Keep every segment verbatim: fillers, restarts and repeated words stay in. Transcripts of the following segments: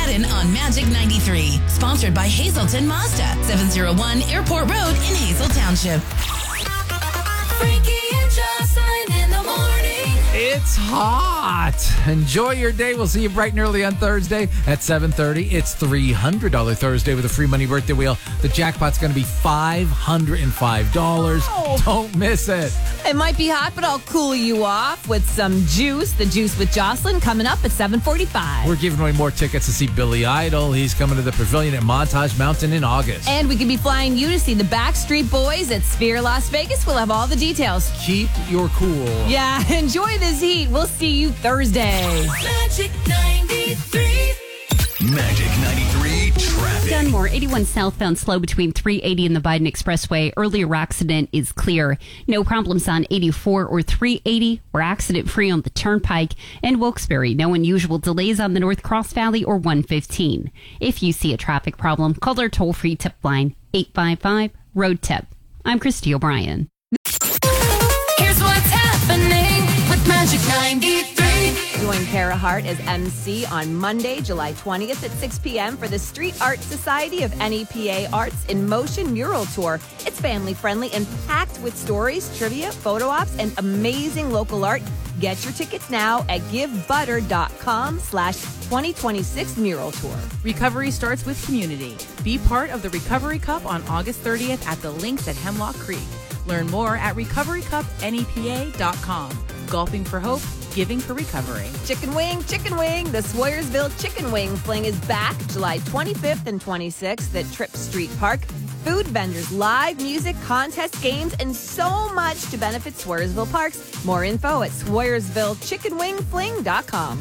Madden on Magic ninety-three. Sponsored by Hazelton Mazda, seven oh one Airport Road in Hazel Township. Frankie and Jocelyn in the morning. It's hot. Enjoy your day. We'll see you bright and early on Thursday at seven thirty. It's three hundred dollars Thursday with a free money birthday wheel. The jackpot's going to be five hundred five dollars. Oh. Don't miss it. It might be hot, but I'll cool you off with some juice. The Juice with Jocelyn coming up at seven forty-five. We're giving away more tickets to see Billy Idol. He's coming to the Pavilion at Montage Mountain in August. And we could be flying you to see the Backstreet Boys at Sphere Las Vegas. We'll have all the details. Keep your cool. Yeah, enjoy this heat. We'll see you Thursday. Magic ninety-three. Magic ninety-three traffic. Dunmore, eighty-one southbound slow between three eighty and the Biden Expressway. Earlier accident is clear. No problems on eighty-four or three eighty. We're accident free on the Turnpike. And Wilkes-Barre, no unusual delays on the North Cross Valley or one fifteen. If you see a traffic problem, call our toll-free tip line, eight five five, road tip. I'm Christy O'Brien. Here's what's happening with Magic ninety-three. Join Kara Hart as M C on Monday, July twentieth at six p.m. for the Street Art Society of N E P A Arts in Motion Mural Tour. It's family-friendly and packed with stories, trivia, photo ops, and amazing local art. Get your tickets now at givebutter.com slash 2026 mural tour. Recovery starts with community. Be part of the Recovery Cup on August thirtieth at the Links at Hemlock Creek. Learn more at recovery cup N E P A dot com. Golfing for hope, giving for recovery. Chicken wing, chicken wing. The Swoyersville Chicken Wing Fling is back July twenty-fifth and twenty-sixth at Tripp Street Park. Food vendors, live music, contest games, and so much to benefit Swoyersville Parks. More info at swoyersville chicken wing fling dot com.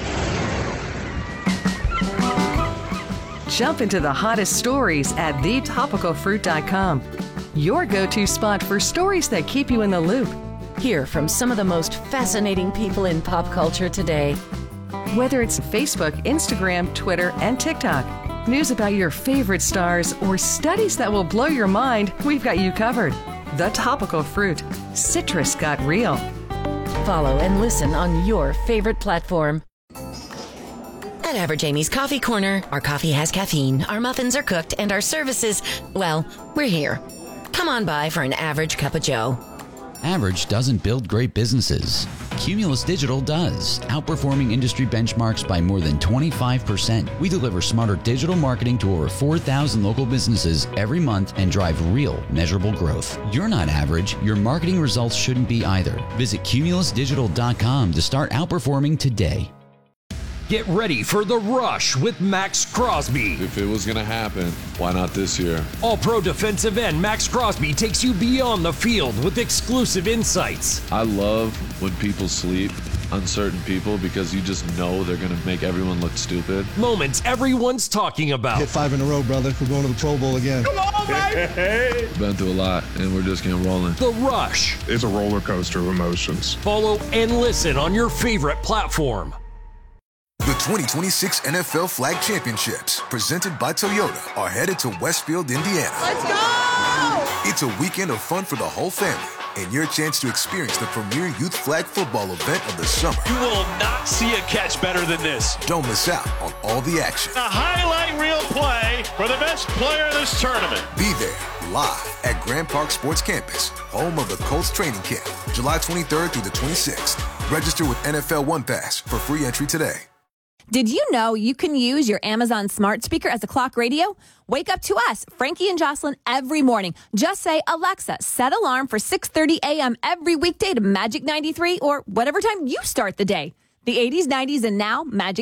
Jump into the hottest stories at the topical fruit dot com. Your go-to spot for stories that keep you in the loop. Hear from some of the most fascinating people in pop culture today. Whether it's Facebook, Instagram, Twitter, and TikTok, news about your favorite stars, or studies that will blow your mind, we've got you covered. The Topical Fruit. Citrus got real. Follow and listen on your favorite platform. At Average Amy's Coffee Corner, our coffee has caffeine, our muffins are cooked, and our services, well, we're here. Come on by for an average cup of joe. Average doesn't build great businesses. Cumulus Digital does, outperforming industry benchmarks by more than twenty-five percent. We deliver smarter digital marketing to over four thousand local businesses every month and drive real, measurable growth. You're not average. Your marketing results shouldn't be either. Visit cumulus digital dot com to start outperforming today. Get ready for The Rush with Max Crosby. If it was going to happen, why not this year? All-pro defensive end Max Crosby takes you beyond the field with exclusive insights. I love when people sleep on certain people because you just know they're going to make everyone look stupid. Moments everyone's talking about. Hit five in a row, brother. We're going to the Pro Bowl again. Come on, baby! We've been through a lot, and we're just getting rolling. The Rush. It's a roller coaster of emotions. Follow and listen on your favorite platform. The twenty twenty-six N F L Flag Championships, presented by Toyota, are headed to Westfield, Indiana. Let's go! It's a weekend of fun for the whole family and your chance to experience the premier youth flag football event of the summer. You will not see a catch better than this. Don't miss out on all the action. A highlight reel play for the best player of this tournament. Be there live at Grand Park Sports Campus, home of the Colts training camp, July twenty-third through the twenty-sixth. Register with N F L One Pass for free entry today. Did you know you can use your Amazon smart speaker as a clock radio? Wake up to us, Frankie and Jocelyn, every morning. Just say, Alexa, set alarm for six thirty a.m. every weekday to Magic ninety-three or whatever time you start the day. The eighties, nineties, and now Magic